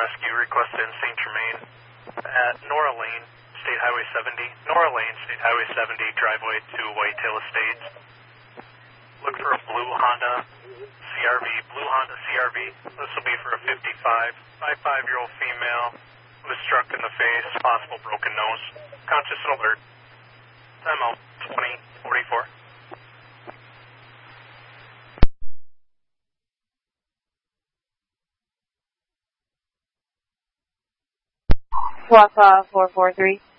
rescue requested in St. Germain at Nora Lane, State Highway 70. Nora Lane, State Highway 70, driveway to Whitetail Estates. Look for a blue Honda CRV. Blue Honda CRV. This will be for a 55-year-old female who was struck in the face, possible broken nose. Conscious and alert. Time out 2044. Swap 443.